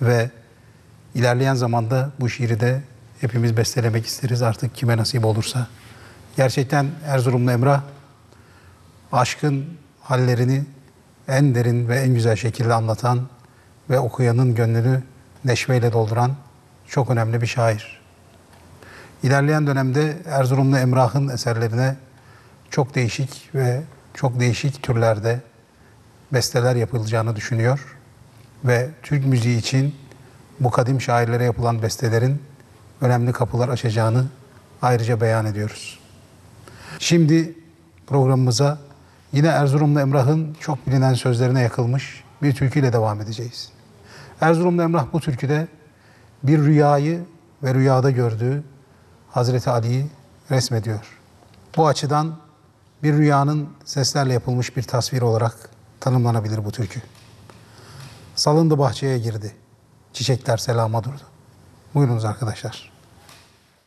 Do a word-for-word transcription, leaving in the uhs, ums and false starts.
ve ilerleyen zamanda bu şiiri de hepimiz bestelemek isteriz artık kime nasip olursa. Gerçekten Erzurumlu Emrah aşkın hallerini en derin ve en güzel şekilde anlatan ve okuyanın gönlünü neşveyle dolduran çok önemli bir şair. İlerleyen dönemde Erzurumlu Emrah'ın eserlerine çok değişik ve çok değişik türlerde besteler yapılacağını düşünüyor ve Türk müziği için bu kadim şairlere yapılan bestelerin önemli kapılar açacağını ayrıca beyan ediyoruz. Şimdi programımıza yine Erzurumlu Emrah'ın çok bilinen sözlerine yakılmış bir türküyle devam edeceğiz. Erzurumlu Emrah bu türküde bir rüyayı ve rüyada gördüğü Hazreti Ali'yi resmediyor. Bu açıdan bir rüyanın seslerle yapılmış bir tasvir olarak tanımlanabilir bu türkü. Salındı bahçeye girdi, çiçekler selama durdu. Buyurunuz arkadaşlar.